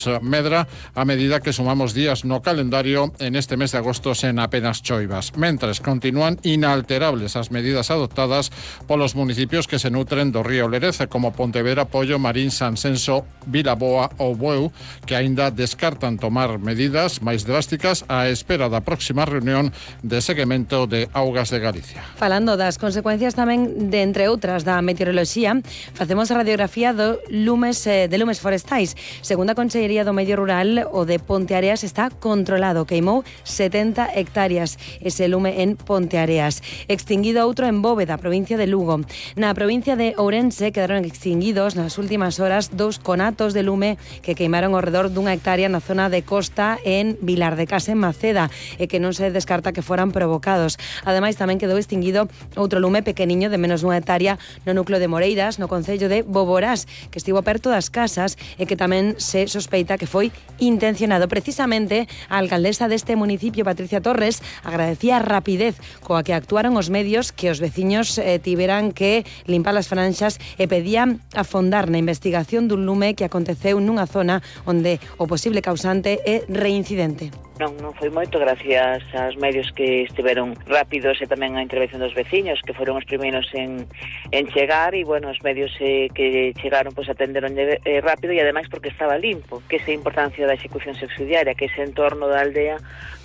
medra a medida que sumamos días no calendario en este mes de agosto sen apenas choivas, mentres continúan inalterables as medidas adoptadas polos municipios que se nutren do río Lerece, como Pontevedra, Pollo, Marín, Sansenso, Vilaboa ou Bueu, que aínda descartan tomar medidas máis drásticas á espera da próxima reunión de seguimento de Augas de Galicia. Falando das consecuencias tamén de, entre outras, da meteoroloxía, facemos a radiografía de lumes forestais. Segundo a Consellería do Medio Rural, o de Ponteareas está controlado. Queimou 70 hectáreas ese lume en Ponteareas. Extinguido outro en Bóveda, provincia de Lugo. Na provincia de Ourense quedaron extinguidos nas últimas horas 2 conatos de lume que queimaron ao redor dunha hectárea na zona de costa en Vilar de Cas, en Maceda, e que non se descarta que foran provocados. Ademais, tamén quedou extinguido outro lume pequeniño de menos dunha hectárea no núcleo de Moreiras, no concello de Boborás, que estivo perto das casas e que tamén se sospeita que foi intencionado. Precisamente, a alcaldesa deste municipio, Patricia Torres, agradecía a rapidez coa que actuaron os medios, que os veciños tiveran que limpar as franxas, e pedían afondar na investigación dun lume que aconteceu nunha zona onde o posible causante é reincidente. Non foi moito gracias aos medios que estiveron rápidos e tamén a intervención dos veciños, que foron os primeiros en chegar, e, bueno, os medios que chegaron atenderon rápido, e ademais porque estaba limpo, que esa importancia da execución subsidiaria, que ese entorno da aldea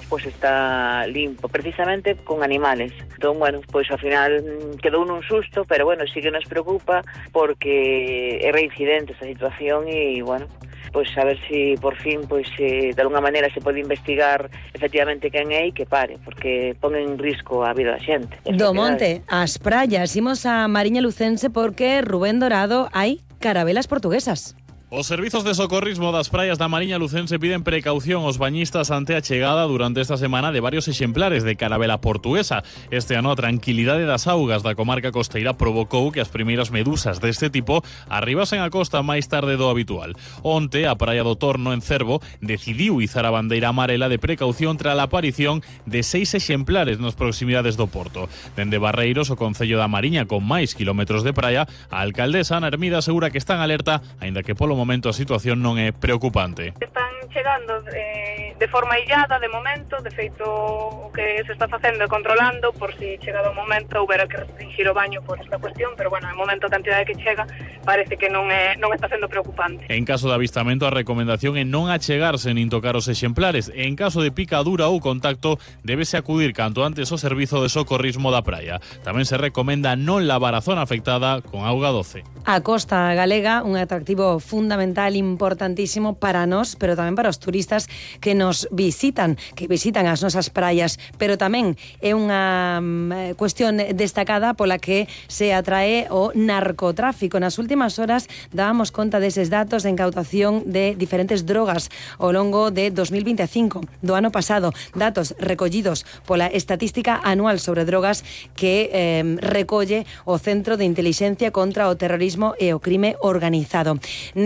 está limpo, precisamente con animales. Entón, bueno, ao final quedou nun susto, pero, bueno, sí que nos preocupa porque é reincidente esta situación e, bueno, a ver si por fin de alguna maneira se pode investigar efectivamente quen é e que pare, porque pon en risco a vida da xente. Do monte, as praias, imos a Mariña Lucense porque, Rubén Dorado, hai carabelas portuguesas. Os servizos de socorrismo das praias da Mariña Lucense piden precaución aos bañistas ante a chegada durante esta semana de varios exemplares de carabela portuguesa. Este ano a tranquilidade das augas da comarca costeira provocou que as primeiras medusas deste tipo arribasen a costa máis tarde do habitual. Onte, a praia do Torno, en Cervo, decidiu izar a bandeira amarela de precaución tras a aparición de 6 exemplares nas proximidades do porto. Dende Barreiros, o concello da Mariña, con máis kilómetros de praia, a alcaldesa Ana Hermida asegura que están alerta, aínda que polo momento a situación non é preocupante. Están chegando de forma illada de momento, de feito o que se está facendo é controlando por si chegado o momento houbera que restringir o baño por esta cuestión, pero bueno, de momento a cantidade que chega parece que non está sendo preocupante. En caso de avistamento, a recomendación é non achegarse nin tocar os exemplares. En caso de picadura ou contacto, débese acudir canto antes ao servizo de socorrismo da praia. Tamén se recomenda non lavar a zona afectada con auga doce. A costa galega, un atractivo fundamental, importantísimo para nós, pero tamén para os turistas que nos visitan, as nosas praias, pero tamén é unha cuestión destacada pola que se atrae o narcotráfico. Nas últimas horas dábamos conta deses datos de incautación de diferentes drogas ao longo de 2025, do ano pasado, datos recollidos pola estatística anual sobre drogas que recolle o Centro de Intelixencia contra o Terrorismo e o Crime Organizado.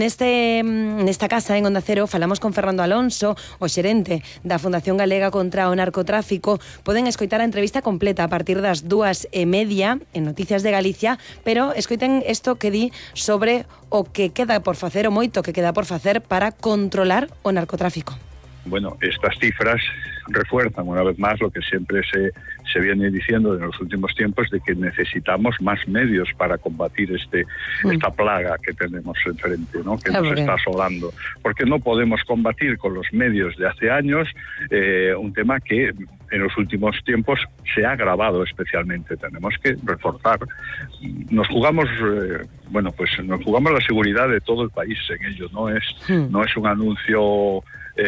Nesta casa, en Onda Cero, falamos con Fernando Alonso, o xerente da Fundación Galega contra o Narcotráfico. Poden escoitar a entrevista completa a partir das 2:30 en Noticias de Galicia, pero escoiten isto que di sobre o que queda por facer, o moito que queda por facer para controlar o narcotráfico. Bueno, estas cifras refuerzan una vez más lo que siempre se viene diciendo en los últimos tiempos, de que necesitamos más medios para combatir esta plaga que tenemos enfrente, ¿no? Que nos está asolando. Porque no podemos combatir con los medios de hace años un tema que en los últimos tiempos se ha agravado especialmente. Tenemos que reforzar. Nos jugamos nos jugamos la seguridad de todo el país en ello. No es un anuncio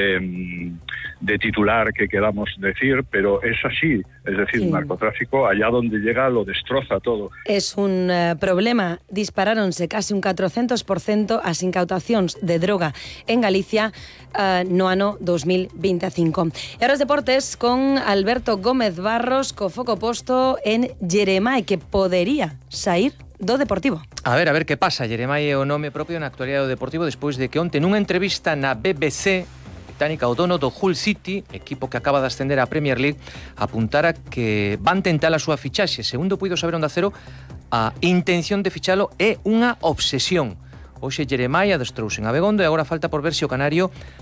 de titular que queramos decir, pero es así. Es decir, el narcotráfico, allá donde llega, lo destroza todo. Es un problema. Disparáronse casi un 400% as incautacións de droga en Galicia no ano 2025. E ahora os deportes con Alberto Gómez Barros, co foco posto en Jeremai, que podería sair do Deportivo. A ver que pasa. Jeremai é o nome propio na actualidade do Deportivo despois de que onte nunha entrevista na BBC británica o dono do Hull City, equipo que acaba de ascender á Premier League, apuntara que van tentar a súa fichaxe. Segundo puido saber Onda Cero, a intención de fichalo é unha obsesión. Hoxe Jeremai adestrouse en Abegondo e agora falta por ver se o canario